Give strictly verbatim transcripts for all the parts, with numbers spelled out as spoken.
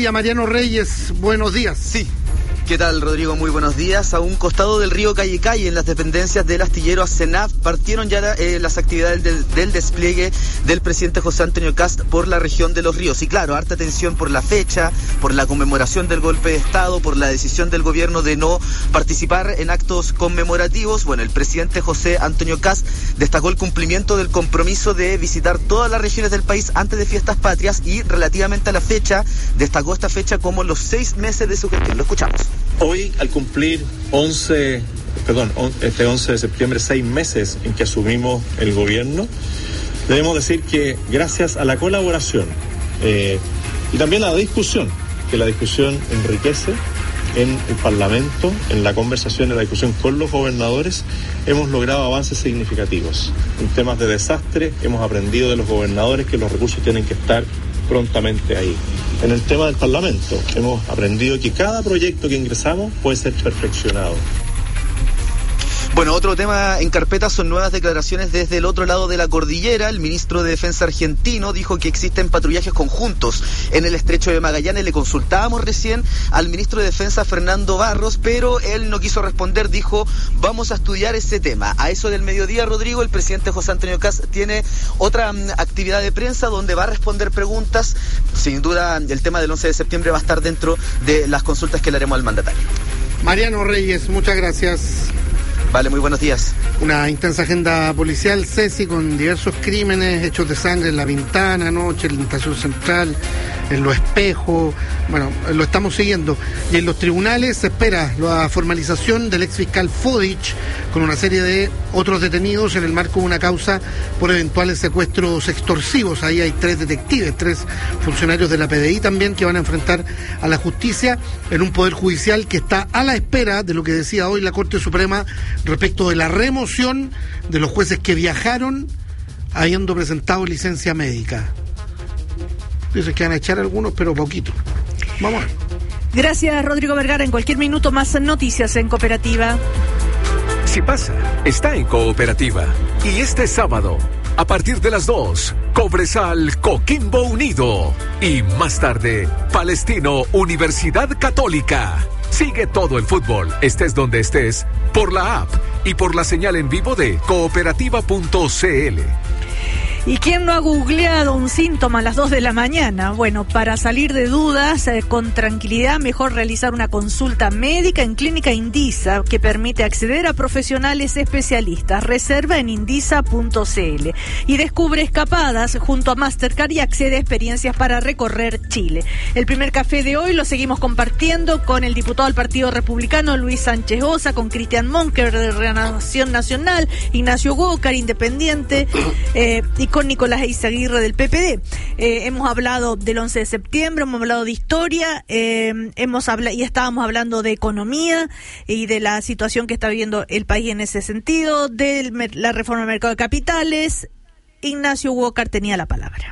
Valdivia. Mariano Reyes, buenos días. Sí. ¿Qué tal, Rodrigo? Muy buenos días. A un costado del río Callicay, en las dependencias del astillero Asenaf, partieron ya eh, las actividades del, del despliegue del presidente José Antonio Kast por la región de Los Ríos. Y claro, harta atención por la fecha, por la conmemoración del golpe de Estado, por la decisión del gobierno de no participar en actos conmemorativos. Bueno, el presidente José Antonio Kast destacó el cumplimiento del compromiso de visitar todas las regiones del país antes de fiestas patrias y relativamente a la fecha, destacó esta fecha como los seis meses de su gestión. Lo escuchamos. Hoy, al cumplir once, perdón, este once de septiembre, seis meses en que asumimos el gobierno, debemos decir que gracias a la colaboración eh, y también a la discusión, que la discusión enriquece en el Parlamento, en la conversación, en la discusión con los gobernadores, hemos logrado avances significativos. En temas de desastre, hemos aprendido de los gobernadores que los recursos tienen que estar prontamente ahí. En el tema del Parlamento, hemos aprendido que cada proyecto que ingresamos puede ser perfeccionado. Bueno, otro tema en carpeta son nuevas declaraciones desde el otro lado de la cordillera. El ministro de Defensa argentino dijo que existen patrullajes conjuntos en el estrecho de Magallanes. Le consultábamos recién al ministro de Defensa, Fernando Barros, pero él no quiso responder. Dijo, vamos a estudiar ese tema. A eso del mediodía, Rodrigo, el presidente José Antonio Kast tiene otra um, actividad de prensa donde va a responder preguntas. Sin duda, el tema del once de septiembre va a estar dentro de las consultas que le haremos al mandatario. Mariano Reyes, muchas gracias. Vale, muy buenos días. Una intensa agenda policial, Ceci, con diversos crímenes, hechos de sangre en La Pintana anoche, en la Estación Central, en Los Espejos. Bueno, lo estamos siguiendo. Y en los tribunales se espera la formalización del ex fiscal Fodich con una serie de otros detenidos en el marco de una causa por eventuales secuestros extorsivos. Ahí hay tres detectives, tres funcionarios de la P D I también que van a enfrentar a la justicia en un poder judicial que está a la espera de lo que decía hoy la Corte Suprema respecto de la remoción de los jueces que viajaron habiendo presentado licencia médica. Dicen que van a echar algunos, pero poquito. Vamos a ver. Gracias, Rodrigo Vergara. En cualquier minuto más noticias en Cooperativa. Si pasa, está en Cooperativa. Y este sábado, a partir de las dos, Cobresal Coquimbo Unido. Y más tarde, Palestino Universidad Católica. Sigue todo el fútbol, estés donde estés, por la app y por la señal en vivo de cooperativa punto c l. ¿Y quién no ha googleado un síntoma a las dos de la mañana? Bueno, para salir de dudas, eh, con tranquilidad, mejor realizar una consulta médica en Clínica Indisa, que permite acceder a profesionales especialistas. Reserva en indisa punto c l y descubre escapadas junto a Mastercard y accede a experiencias para recorrer Chile. El primer café de hoy lo seguimos compartiendo con el diputado del Partido Republicano, Luis Sánchez Osa, con Cristian Monker de Renovación Nacional, Ignacio Gócar, Independiente, eh, y con Nicolás Eizaguirre del P P D. Eh, hemos hablado del once de septiembre, hemos hablado de historia, eh, hemos habla- y estábamos hablando de economía y de la situación que está viviendo el país en ese sentido, de mer- la reforma del mercado de capitales. Ignacio Gócar tenía la palabra.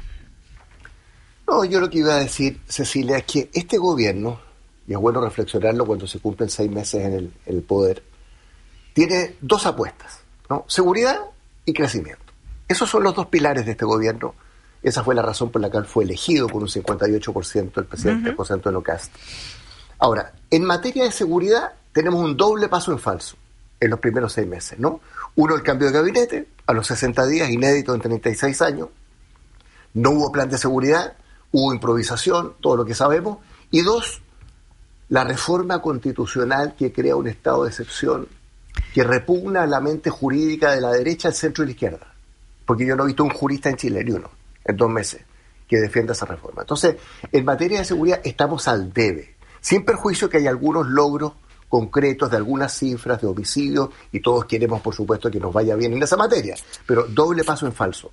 No, yo lo que iba a decir, Cecilia, es que este gobierno, y es bueno reflexionarlo cuando se cumplen seis meses en el, en el poder, tiene dos apuestas, ¿no? Seguridad y crecimiento. Esos son los dos pilares de este gobierno. Esa fue la razón por la cual fue elegido con un cincuenta y ocho por ciento el presidente uh-huh. José Antonio Kast. Ahora, en materia de seguridad tenemos un doble paso en falso en los primeros seis meses, ¿no? Uno, el cambio de gabinete a los sesenta días, inédito en treinta y seis años. No hubo plan de seguridad, hubo improvisación, todo lo que sabemos. Y dos, la reforma constitucional que crea un estado de excepción que repugna la mente jurídica de la derecha, el centro y la izquierda. Porque yo no he visto un jurista en Chile, ni uno, en dos meses, que defienda esa reforma. Entonces, en materia de seguridad estamos al debe, sin perjuicio que hay algunos logros concretos de algunas cifras de homicidios, y todos queremos, por supuesto, que nos vaya bien en esa materia, pero doble paso en falso.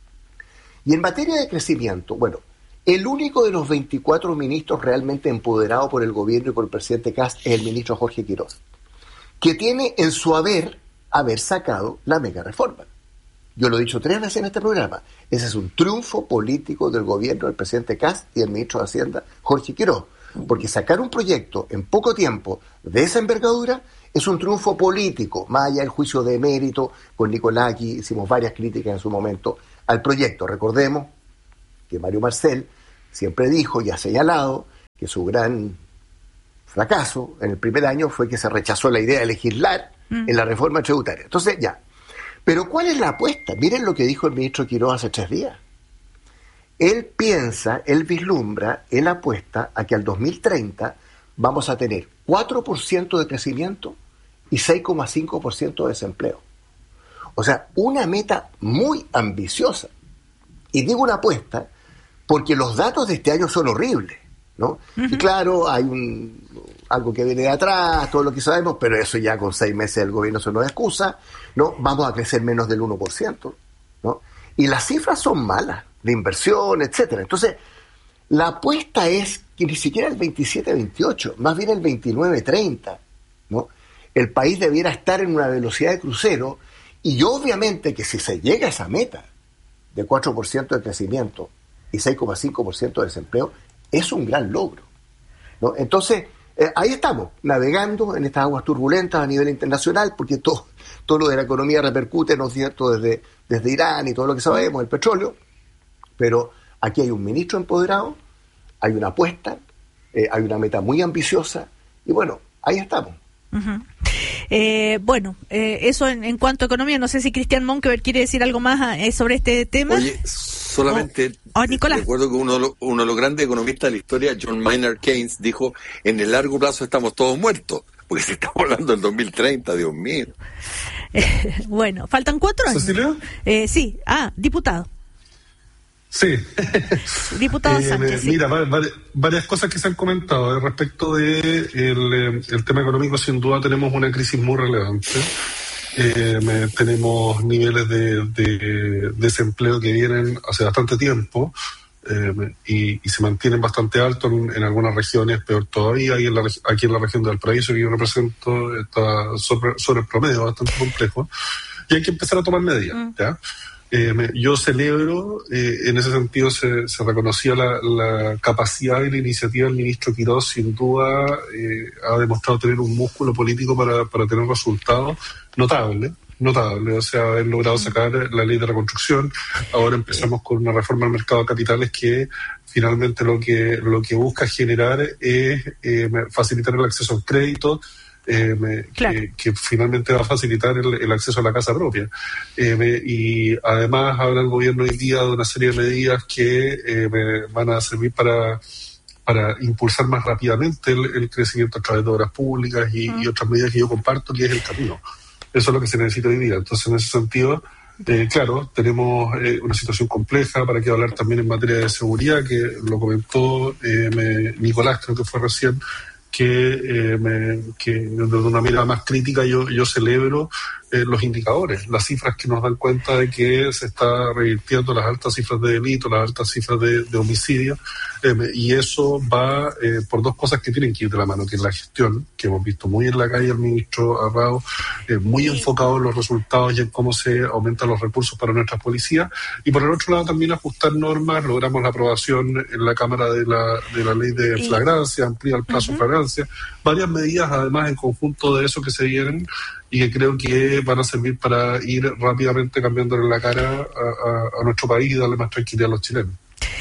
Y en materia de crecimiento, bueno, el único de los veinticuatro ministros realmente empoderado por el gobierno y por el presidente Kast es el ministro Jorge Quiroz, que tiene en su haber haber sacado la mega reforma. Yo lo he dicho tres veces en este programa. Ese es un triunfo político del gobierno del presidente Kast y del ministro de Hacienda, Jorge Quiroz. Porque sacar un proyecto en poco tiempo de esa envergadura es un triunfo político, más allá del juicio de mérito. Con Nicolás aquí hicimos varias críticas en su momento al proyecto. Recordemos que Mario Marcel siempre dijo y ha señalado que su gran fracaso en el primer año fue que se rechazó la idea de legislar mm. en la reforma tributaria. Entonces, ya. Pero ¿cuál es la apuesta? Miren lo que dijo el ministro Quiroga hace tres días. Él piensa, él vislumbra, él apuesta a que al dos mil treinta vamos a tener cuatro por ciento de crecimiento y seis coma cinco por ciento de desempleo. O sea, una meta muy ambiciosa. Y digo una apuesta porque los datos de este año son horribles, ¿no? Uh-huh. Y claro, hay un, algo que viene de atrás, todo lo que sabemos, pero eso ya con seis meses el gobierno se nos excusa, ¿no? Vamos a crecer menos del uno por ciento, ¿no? Y las cifras son malas, de inversión, etcétera. Entonces, la apuesta es que ni siquiera el veintisiete veintiocho, más bien el veintinueve treinta, ¿no? El país debiera estar en una velocidad de crucero, y obviamente que si se llega a esa meta de cuatro por ciento de crecimiento y seis coma cinco por ciento de desempleo, es un gran logro, ¿no? Entonces, eh, ahí estamos, navegando en estas aguas turbulentas a nivel internacional, porque todo, todo lo de la economía repercute, ¿no es cierto?, desde, desde Irán y todo lo que sabemos, el petróleo, pero aquí hay un ministro empoderado, hay una apuesta, eh, hay una meta muy ambiciosa, y bueno, ahí estamos. Uh-huh. Eh, bueno, eh, eso en, en cuanto a economía. No sé si Cristian Monkeberg quiere decir algo más eh, sobre este tema. Oye, solamente oh, oh, Nicolás. recuerdo que uno, uno de los grandes economistas de la historia, John Maynard Keynes, dijo: en el largo plazo estamos todos muertos, porque si estamos hablando del dos mil treinta, Dios mío. Eh, bueno, faltan cuatro años. ¿Cecilia? Eh, sí, ah, diputado. Sí. Diputado eh, Sánchez. Mira, sí. varias, varias cosas que se han comentado. Eh, respecto de el, el tema económico, sin duda tenemos una crisis muy relevante. Eh, me, tenemos niveles de, de desempleo que vienen hace bastante tiempo eh, y, y se mantienen bastante altos en, en algunas regiones, peor todavía. Y en la, aquí en la región de Valparaíso, que yo represento, está sobre, sobre el promedio, bastante complejo. Y hay que empezar a tomar medidas, mm. ¿ya? Eh, me, yo celebro, eh, en ese sentido se, se reconocía la, la capacidad y la iniciativa del ministro Quiroga. Sin duda eh, ha demostrado tener un músculo político para, para tener resultados notables, notables, o sea, haber logrado sacar la ley de reconstrucción. Ahora empezamos con una reforma al mercado de capitales que finalmente lo que, lo que busca generar es eh, facilitar el acceso al crédito, Eh, me, claro. que, que finalmente va a facilitar el, el acceso a la casa propia. Eh, me, y además habla el gobierno hoy día de una serie de medidas que eh, me van a servir para, para impulsar más rápidamente el, el crecimiento a través de obras públicas y, uh-huh. y otras medidas que yo comparto, que es el camino. Eso es lo que se necesita hoy día. Entonces, en ese sentido, eh, claro, tenemos eh, una situación compleja. Para que hablar también en materia de seguridad, que lo comentó eh, me, Nicolás, creo que fue recién, que, eh, me, que desde una mirada más crítica yo, yo celebro eh, los indicadores, las cifras que nos dan cuenta de que se está revirtiendo las altas cifras de delito, las altas cifras de, de homicidio, eh, y eso va eh, por dos cosas que tienen que ir de la mano, que es la gestión, que hemos visto muy en la calle al ministro Arrao, eh, muy enfocado en los resultados y en cómo se aumentan los recursos para nuestras policías, y por el otro lado también ajustar normas. Logramos la aprobación en la Cámara de la, de la ley de flagrancia, amplía el plazo de uh-huh. flagrancia, varias medidas además en conjunto de eso que se vienen y que creo que van a servir para ir rápidamente cambiándole la cara a, a, a nuestro país y darle más tranquilidad a los chilenos.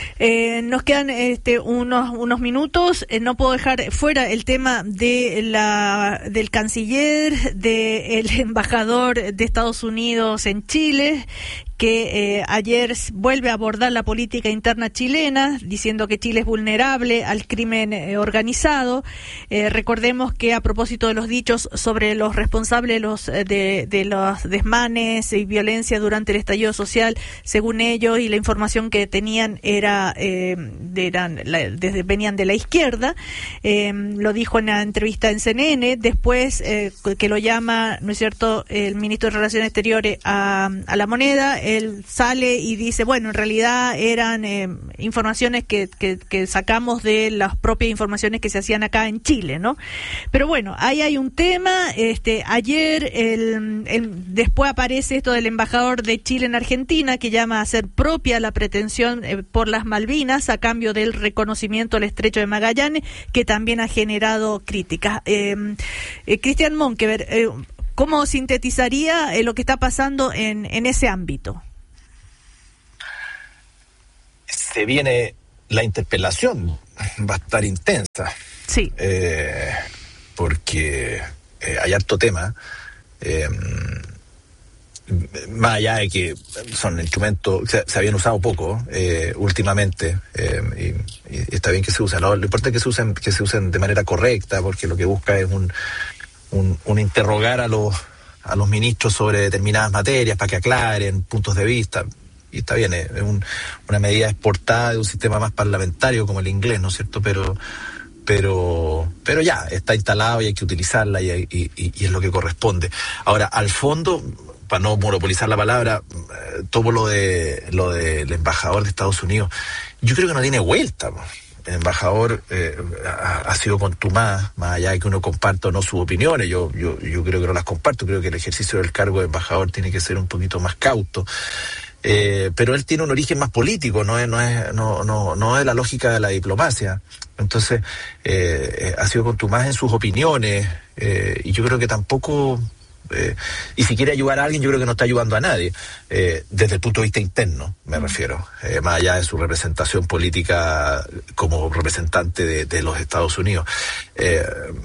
Eh, nos quedan este, unos unos minutos. Eh, no puedo dejar fuera el tema de la del canciller, del embajador de Estados Unidos en Chile, que eh, ayer vuelve a abordar la política interna chilena, diciendo que Chile es vulnerable al crimen eh, organizado. Eh, recordemos que a propósito de los dichos sobre los responsables de los, de, de los desmanes y violencia durante el estallido social, según ellos, y la información que tenían era eh, de, eran, la, desde, venían de la izquierda, eh, lo dijo en la entrevista en C N N, después eh, que lo llama, ¿no es cierto?, el ministro de Relaciones Exteriores a, a La Moneda. Él sale y dice, bueno, en realidad eran eh, informaciones que, que, que sacamos de las propias informaciones que se hacían acá en Chile, ¿no? Pero bueno, ahí hay un tema. Este, ayer, el, el, después aparece esto del embajador de Chile en Argentina, que llama a hacer propia la pretensión eh, por las Malvinas a cambio del reconocimiento al Estrecho de Magallanes, que también ha generado críticas. Eh, eh, Cristian Monkeberg, eh, ¿cómo sintetizaría eh, lo que está pasando en, en ese ámbito? Se viene la interpelación va a estar intensa. Sí. Eh, porque eh, hay harto tema. Eh, más allá de que son instrumentos que se, se habían usado poco eh, últimamente, eh, y, y está bien que se usen, ¿no? Lo importante es que se usen, que se usen de manera correcta, porque lo que busca es un, un, un interrogar a los a los ministros sobre determinadas materias para que aclaren puntos de vista. Y está bien, es un, una medida exportada de un sistema más parlamentario como el inglés, ¿no es cierto? Pero pero pero ya, está instalado y hay que utilizarla y, y, y, y es lo que corresponde. Ahora, al fondo, para no monopolizar la palabra, todo lo de lo del embajador de Estados Unidos, yo creo que no tiene vuelta. El embajador eh, ha, ha sido contumaz, más allá de que uno comparta o no sus opiniones. Yo, yo, yo creo que no las comparto, creo que el ejercicio del cargo de embajador tiene que ser un poquito más cauto. Eh, pero él tiene un origen más político, no es, no es, no, no, no es la lógica de la diplomacia. Entonces, eh, ha sido contumaz en sus opiniones, eh, y yo creo que tampoco, eh, y si quiere ayudar a alguien, yo creo que no está ayudando a nadie, eh, desde el punto de vista interno, me mm. refiero, eh, más allá de su representación política como representante de, de los Estados Unidos. Eh,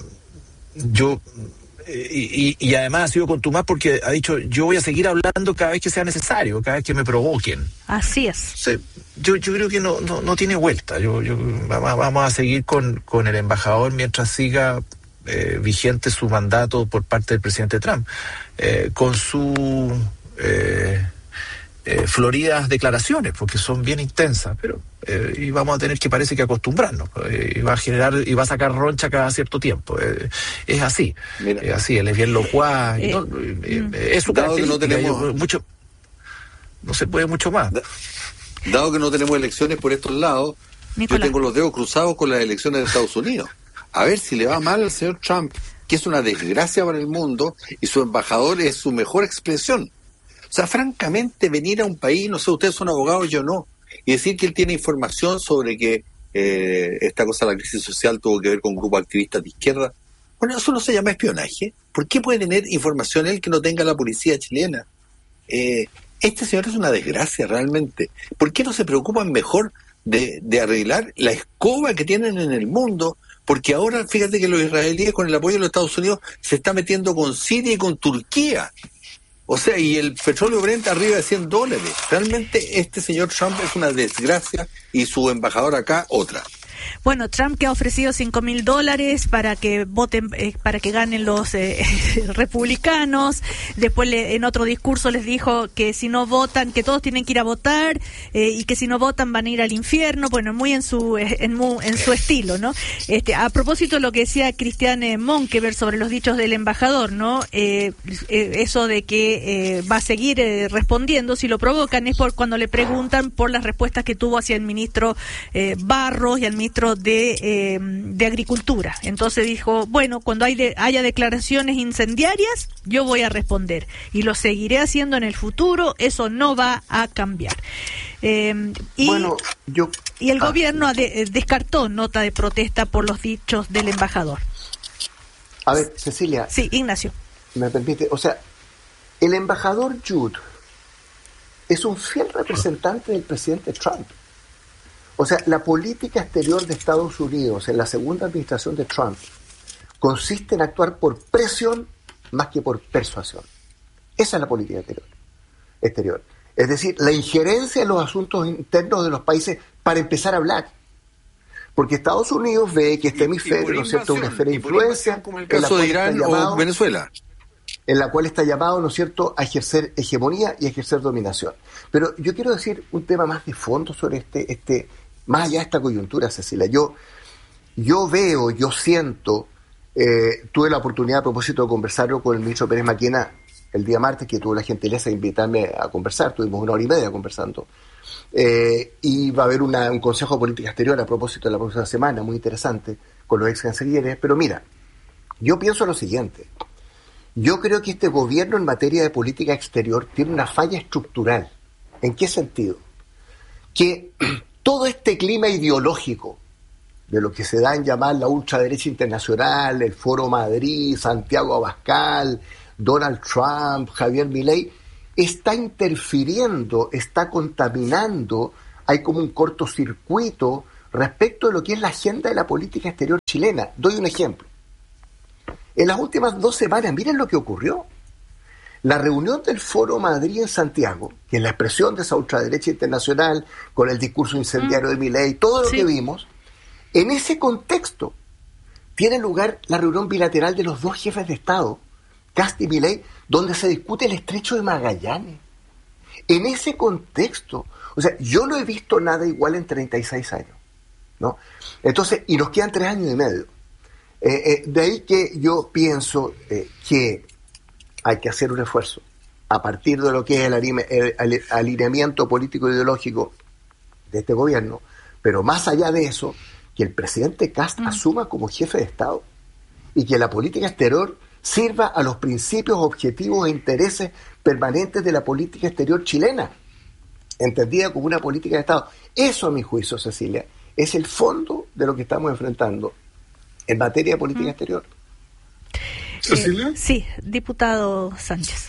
yo... Y, y, y además ha sido contumaz porque ha dicho, yo voy a seguir hablando cada vez que sea necesario, cada vez que me provoquen. Así es. O sea, yo, yo creo que no, no, no tiene vuelta. Yo, yo vamos, vamos a seguir con, con el embajador mientras siga eh, vigente su mandato por parte del presidente Trump, eh, con su eh, eh, floridas declaraciones, porque son bien intensas, pero eh, y vamos a tener que, parece que acostumbrarnos, eh, y va a generar, y va a sacar roncha cada cierto tiempo. Eh, es así, Mira. es así, él es bien locuaz, eh, no, eh, eh, es su característica, no tenemos yo, mucho, no se puede mucho más. Dado que no tenemos elecciones por estos lados, Nicolás, yo tengo los dedos cruzados con las elecciones de Estados Unidos. A ver si le va mal al señor Trump, que es una desgracia para el mundo, y su embajador es su mejor expresión. O sea, francamente, venir a un país, no sé, ustedes son abogados, yo no, y decir que él tiene información sobre que eh, esta cosa de la crisis social tuvo que ver con grupos activistas de izquierda, bueno, eso no se llama espionaje. ¿Por qué puede tener información él que no tenga la policía chilena? Eh, este señor es una desgracia realmente. ¿Por qué no se preocupan mejor de, de arreglar la escoba que tienen en el mundo? Porque ahora, fíjate que los israelíes, con el apoyo de los Estados Unidos, se está metiendo con Siria y con Turquía. O sea, y el petróleo Brent arriba de cien dólares. Realmente este señor Trump es una desgracia y su embajador acá otra. Bueno, Trump, que ha ofrecido cinco mil dólares para que voten, eh, para que ganen los eh, republicanos. Después le, en otro discurso les dijo que si no votan, que todos tienen que ir a votar, eh, y que si no votan van a ir al infierno. Bueno, muy en su en, en su estilo, ¿no? Este, a propósito de lo que decía Christiane Monkever sobre los dichos del embajador, ¿no? Eh, eh, eso de que eh, va a seguir eh, respondiendo si lo provocan, es por cuando le preguntan por las respuestas que tuvo hacia el ministro eh, Barros y al ministro de, eh, de Agricultura. Entonces dijo, bueno, cuando hay de, haya declaraciones incendiarias, yo voy a responder y lo seguiré haciendo en el futuro, eso no va a cambiar. Eh, y, bueno, yo, y el ah, gobierno de, descartó nota de protesta por los dichos del embajador. A ver, Cecilia. Sí, Ignacio. Me permite, o sea, el embajador Jude es un fiel representante del presidente Trump. O sea, la política exterior de Estados Unidos en la segunda administración de Trump consiste en actuar por presión más que por persuasión. Esa es la política exterior. exterior. Es decir, la injerencia en los asuntos internos de los países para empezar a hablar. Porque Estados Unidos ve que este hemisferio, ¿no es cierto?, una esfera de influencia, como el caso de Irán o Venezuela, en la cual está llamado, ¿no es cierto?, a ejercer hegemonía y a ejercer dominación. Pero yo quiero decir un tema más de fondo sobre este, este más allá de esta coyuntura, Cecilia. Yo, yo veo, yo siento, eh, tuve la oportunidad a propósito de conversarlo con el ministro Pérez Maquena el día martes, que tuvo la gentileza de invitarme a conversar, tuvimos una hora y media conversando. Eh, y va a haber una, un consejo de política exterior a propósito de la próxima semana, muy interesante, con los ex cancilleres. Pero mira, yo pienso lo siguiente. Yo creo que este gobierno en materia de política exterior tiene una falla estructural. ¿En qué sentido? Que todo este clima ideológico de lo que se da en llamar la ultraderecha internacional, el Foro Madrid, Santiago Abascal, Donald Trump, Javier Milei, está interfiriendo, está contaminando, hay como un cortocircuito respecto de lo que es la agenda de la política exterior chilena. Doy un ejemplo. En las últimas dos semanas, miren lo que ocurrió. La reunión del Foro Madrid en Santiago, que es la expresión de esa ultraderecha internacional, con el discurso incendiario de Milei, todo lo sí. que vimos, en ese contexto tiene lugar la reunión bilateral de los dos jefes de Estado, Kast y Milei, donde se discute el estrecho de Magallanes. En ese contexto, o sea, yo no he visto nada igual en treinta y seis años, ¿no? Entonces, y nos quedan tres años y medio. Eh, eh, de ahí que yo pienso eh, que hay que hacer un esfuerzo a partir de lo que es el, alime, el, el alineamiento político e ideológico de este gobierno, pero más allá de eso, que el presidente Kast mm. asuma como jefe de Estado y que la política exterior sirva a los principios, objetivos e intereses permanentes de la política exterior chilena, entendida como una política de Estado. Eso, a mi juicio, Cecilia, es el fondo de lo que estamos enfrentando en materia de política mm. exterior. ¿Cecilia? Eh, sí, diputado Sánchez.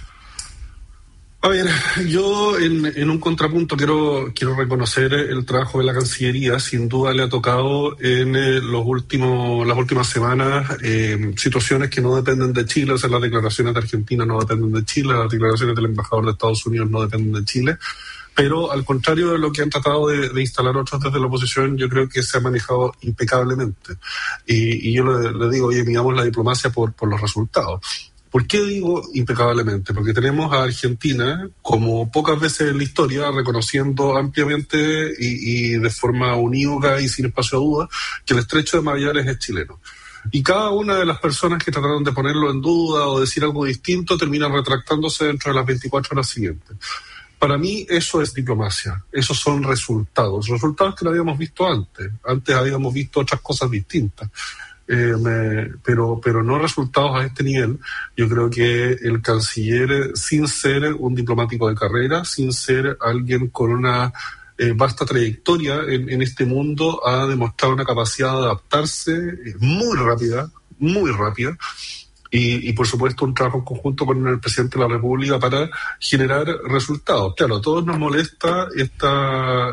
A ver, yo en, en un contrapunto quiero quiero reconocer el trabajo de la Cancillería. Sin duda le ha tocado en eh, los últimos las últimas semanas eh, situaciones que no dependen de Chile. O sea, las declaraciones de Argentina no dependen de Chile, las declaraciones del embajador de Estados Unidos no dependen de Chile. Pero al contrario de lo que han tratado de, de instalar otros desde la oposición, yo creo que se ha manejado impecablemente. Y, y yo le, le digo, oye, miramos la diplomacia por, por los resultados. ¿Por qué digo impecablemente? Porque tenemos a Argentina, como pocas veces en la historia, reconociendo ampliamente y, y de forma unívoca y sin espacio a duda que el estrecho de Magallanes es chileno. Y cada una de las personas que trataron de ponerlo en duda o decir algo distinto terminan retractándose dentro de las veinticuatro horas siguientes. Para mí eso es diplomacia, esos son resultados, resultados que no habíamos visto antes, antes habíamos visto otras cosas distintas, eh, me, pero, pero no resultados a este nivel. Yo creo que el canciller, sin ser un diplomático de carrera, sin ser alguien con una eh, vasta trayectoria en, en este mundo, ha demostrado una capacidad de adaptarse muy rápida, muy rápida. Y, y, por supuesto, un trabajo en conjunto con el presidente de la República para generar resultados. Claro, a todos nos molesta esta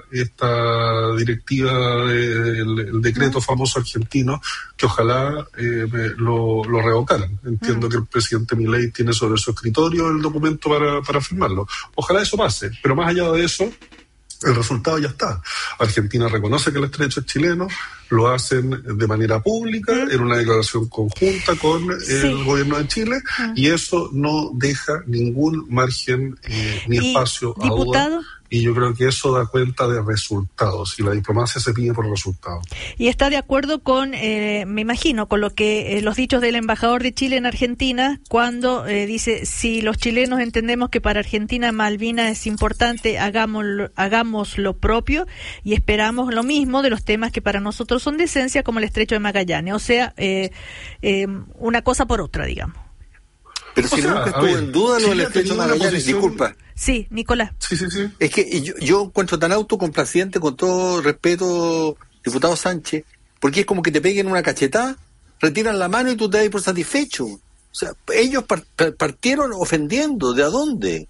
esta directiva del de, el decreto famoso argentino, que ojalá eh, lo, lo revocaran. Entiendo mm. que el presidente Milei tiene sobre su escritorio el documento para, para firmarlo. Ojalá eso pase, pero más allá de eso, el resultado ya está. Argentina reconoce que el estrecho es chileno, lo hacen de manera pública, en una declaración conjunta con sí. el gobierno de Chile, uh-huh. y eso no deja ningún margen eh, ni espacio a duda. Y yo creo que eso da cuenta de resultados, y la diplomacia se pide por resultados. Y está de acuerdo con, eh, me imagino, con lo que eh, los dichos del embajador de Chile en Argentina, cuando eh, dice, si los chilenos entendemos que para Argentina Malvinas es importante, hagámoslo, hagamos lo propio, y esperamos lo mismo de los temas que para nosotros son de esencia, como el estrecho de Magallanes. O sea, eh, eh, una cosa por otra, digamos. Pero si nunca estuvo en duda lo del estrecho de Magallanes, disculpa. Sí, Nicolás. Sí, sí, sí. Es que yo, yo encuentro tan autocomplaciente, con todo respeto, diputado Sánchez, porque es como que te peguen una cachetada, retiran la mano y tú te das por satisfecho. O sea, ellos par- partieron ofendiendo. ¿De a dónde?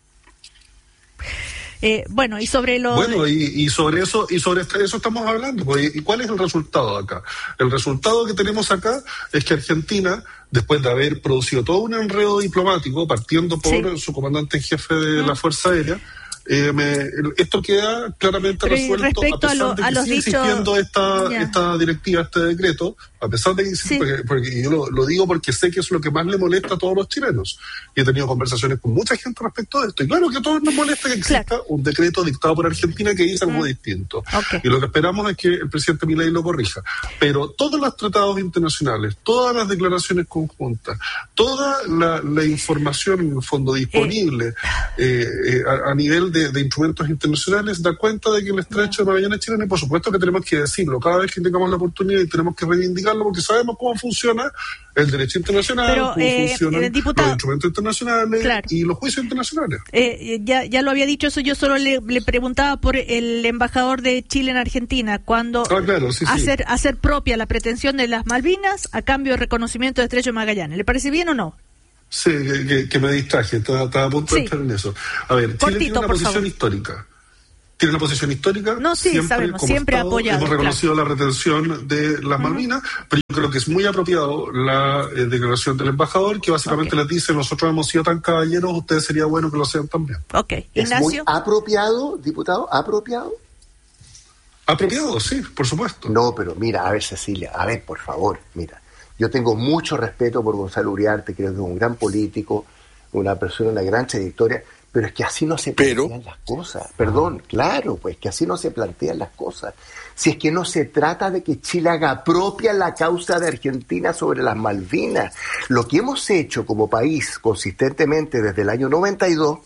Eh, bueno, y sobre lo... Bueno, y, y sobre eso y sobre eso estamos hablando. Pues, ¿y cuál es el resultado acá? El resultado que tenemos acá es que Argentina, después de haber producido todo un enredo diplomático, partiendo por sí. su comandante en jefe de la Fuerza Aérea, eh, me, esto queda claramente Pero resuelto respecto a pesar a lo, de a que los sigue dichos... existiendo esta, yeah. esta directiva, este decreto, a pesar de que sí. porque, porque yo lo, lo digo porque sé que es lo que más le molesta a todos los chilenos. Y he tenido conversaciones con mucha gente respecto de esto. Y claro que a todos nos molesta que exista claro. un decreto dictado por Argentina que dice algo mm. distinto. Okay. Y lo que esperamos es que el presidente Milei lo corrija. Pero todos los tratados internacionales, todas las declaraciones conjuntas, toda la, la información en el fondo disponible eh. Eh, eh, a, a nivel de, de instrumentos internacionales da cuenta de que el estrecho de Magallanes es chileno, y por supuesto que tenemos que decirlo cada vez que tengamos la oportunidad, y tenemos que reivindicarlo porque sabemos cómo funciona el derecho internacional, Pero, cómo eh, funcionan diputado, los instrumentos internacionales claro. y los juicios internacionales. Eh, ya, ya lo había dicho eso, yo solo le, le preguntaba por el embajador de Chile en Argentina, cuando ah, claro, sí, hacer, sí. hacer propia la pretensión de las Malvinas a cambio de reconocimiento de estrecho de Magallanes. ¿Le parece bien o no? Sí, que, que, que me distraje, estaba, estaba a punto sí. de estar en eso. A ver, Chile Cortito, tiene una posición favor. histórica. tiene una posición histórica. No, sí, siempre, sabemos, como siempre Estado, apoyado. Hemos reconocido claro. la retención de las uh-huh. Malvinas, pero yo creo que es muy apropiado la eh, declaración del embajador, que básicamente okay. les dice, nosotros hemos sido tan caballeros, ustedes sería bueno que lo sean también. Ok, Ignacio. ¿Es muy apropiado, diputado? ¿Apropiado? Apropiado, sí, por supuesto. No, pero mira, a ver, Cecilia, a ver, por favor, mira. Yo tengo mucho respeto por Gonzalo Uriarte, creo que es un gran político, una persona de una gran trayectoria, pero es que así no se plantean pero... las cosas. Perdón, claro, pues que así no se plantean las cosas. Si es que no se trata de que Chile haga propia la causa de Argentina sobre las Malvinas. Lo que hemos hecho como país consistentemente desde el año noventa y dos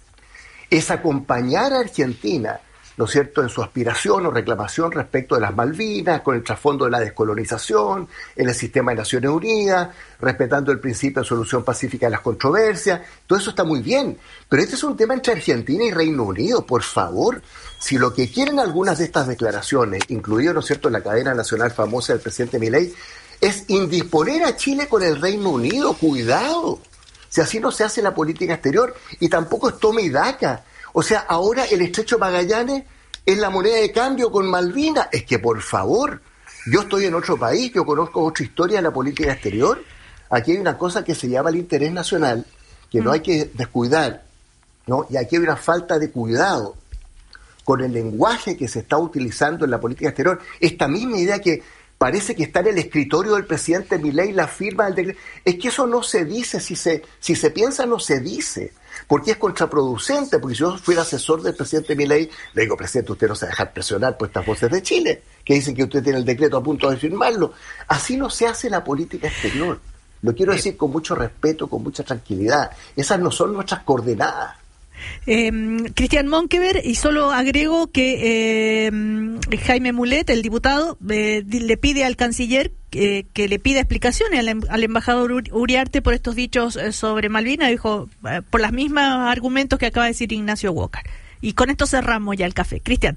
es acompañar a Argentina, ¿no es cierto?, en su aspiración o reclamación respecto de las Malvinas, con el trasfondo de la descolonización, en el sistema de Naciones Unidas, respetando el principio de solución pacífica de las controversias. Todo eso está muy bien, pero este es un tema entre Argentina y Reino Unido, por favor. Si lo que quieren algunas de estas declaraciones, incluido, ¿no es cierto?, en la cadena nacional famosa del presidente Milei, es indisponer a Chile con el Reino Unido, cuidado. Si así no se hace la política exterior, y tampoco es tome y daca. O sea, ahora el estrecho Magallanes es la moneda de cambio con Malvinas. Es que, por favor, yo estoy en otro país, yo conozco otra historia de la política exterior. Aquí hay una cosa que se llama el interés nacional, que no hay que descuidar, ¿no? Y aquí hay una falta de cuidado con el lenguaje que se está utilizando en la política exterior. Esta misma idea que parece que está en el escritorio del presidente Milei la firma del decreto. Es que eso no se dice, si se, si se piensa no se dice. Porque es contraproducente, porque si yo fuera asesor del presidente Milei, le digo, presidente, usted no se va a dejar presionar por estas voces de Chile, que dicen que usted tiene el decreto a punto de firmarlo. Así no se hace la política exterior. Lo quiero decir con mucho respeto, con mucha tranquilidad. Esas no son nuestras coordenadas. Eh, Cristian Monkever, y solo agrego que eh, Jaime Mulet, el diputado, eh, le pide al canciller eh, que le pida explicaciones al, al embajador Uriarte por estos dichos eh, sobre Malvinas, dijo, eh, por los mismos argumentos que acaba de decir Ignacio Walker. Y con esto cerramos ya el café. Cristian.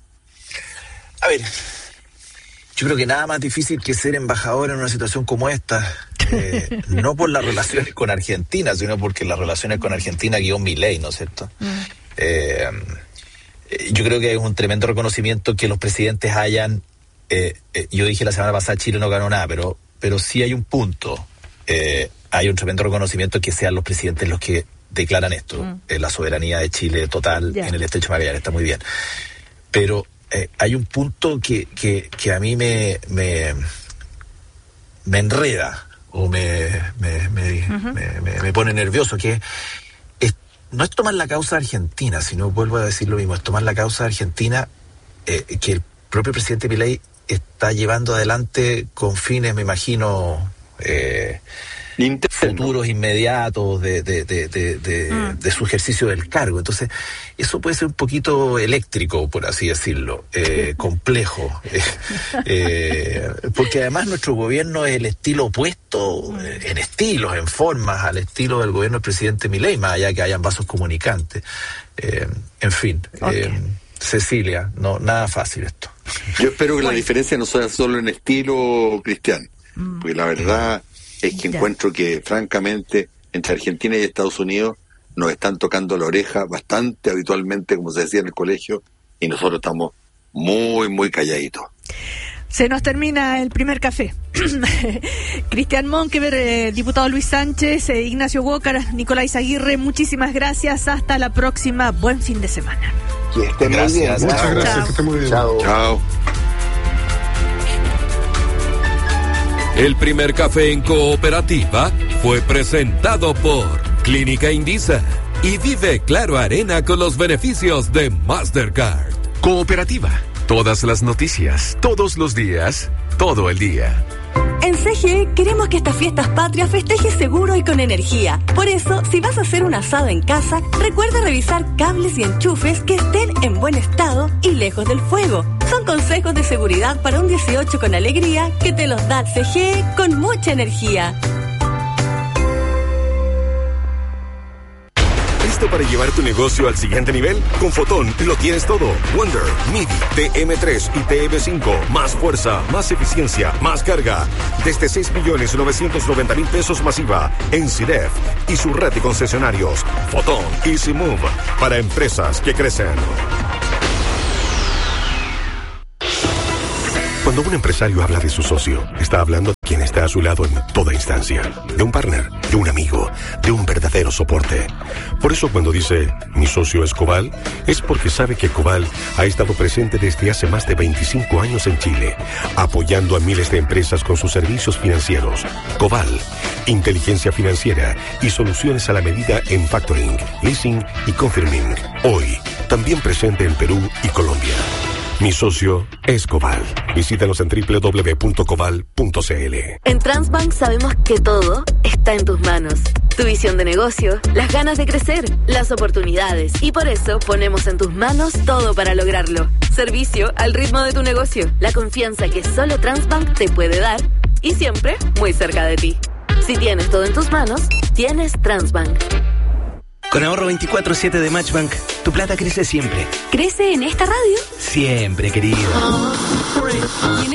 A ver, yo creo que nada más difícil que ser embajador en una situación como esta, eh, no por las relaciones con Argentina, sino porque las relaciones con Argentina guió Milei, ¿no es cierto? Mm. Eh, yo creo que es un tremendo reconocimiento que los presidentes hayan, eh, eh, yo dije la semana pasada Chile no ganó nada, pero, pero sí hay un punto, eh, hay un tremendo reconocimiento que sean los presidentes los que declaran esto, mm. eh, la soberanía de Chile total yeah. en el estrecho de Magallanes, está muy bien. Pero eh, hay un punto que, que, que a mí me, me, me enreda o me, me, me, uh-huh. me, me, me pone nervioso, que es, no es tomar la causa argentina, sino, vuelvo a decir lo mismo, es tomar la causa argentina eh, que el propio presidente Milei está llevando adelante con fines, me imagino, eh, futuros inmediatos de, de, de, de, de, mm. de su ejercicio del cargo. Entonces, eso puede ser un poquito eléctrico, por así decirlo, eh, complejo, eh, eh, porque además nuestro gobierno es el estilo opuesto, eh, en estilos, en formas, al estilo del gobierno del presidente Milei, más allá que hayan vasos comunicantes. Eh, en fin, okay. eh, Cecilia, no, nada fácil esto. Yo espero que bueno. la diferencia no sea solo en estilo, Cristian, mm. porque la verdad es que ya. encuentro que, francamente, entre Argentina y Estados Unidos nos están tocando la oreja bastante habitualmente, como se decía en el colegio, y nosotros estamos muy, muy calladitos. Se nos termina el primer café. Cristian Monkever, eh, diputado Luis Sánchez, eh, Ignacio Walker, Nicolás Aguirre, muchísimas gracias. Hasta la próxima. Buen fin de semana. Que esté muy bien. Muchas Chao. gracias, Chao. que esté muy bien. Chao. Chao. El primer café en Cooperativa fue presentado por Clínica Indisa y vive Claro Arena con los beneficios de Mastercard. Cooperativa, todas las noticias, todos los días, todo el día. En C G E queremos que estas fiestas patrias festejes seguro y con energía. Por eso, si vas a hacer un asado en casa, recuerda revisar cables y enchufes que estén en buen estado y lejos del fuego. Son consejos de seguridad para un dieciocho con alegría que te los da C G E con mucha energía. ¿Listo para llevar tu negocio al siguiente nivel? Con Fotón lo tienes todo. Wonder, MIDI, T M tres y T M cinco. Más fuerza, más eficiencia, más carga. Desde seis millones novecientos noventa mil pesos masiva en C I D E F y su red de concesionarios. Fotón Easy Move para empresas que crecen. Cuando un empresario habla de su socio, está hablando de quien está a su lado en toda instancia. De un partner, de un amigo, de un verdadero soporte. Por eso cuando dice, mi socio es Coval, es porque sabe que Coval ha estado presente desde hace más de veinticinco años en Chile, apoyando a miles de empresas con sus servicios financieros. Coval, inteligencia financiera y soluciones a la medida en factoring, leasing y confirming. Hoy, también presente en Perú y Colombia. Mi socio es Coval. Visítanos en doble u doble u doble u punto coval punto c l. En Transbank sabemos que todo está en tus manos. Tu visión de negocio, las ganas de crecer, las oportunidades. Y por eso ponemos en tus manos todo para lograrlo. Servicio al ritmo de tu negocio. La confianza que solo Transbank te puede dar. Y siempre muy cerca de ti. Si tienes todo en tus manos, tienes Transbank. Con ahorro veinticuatro siete de Matchbank, tu plata crece siempre. ¿Crece en esta radio? Siempre, querido.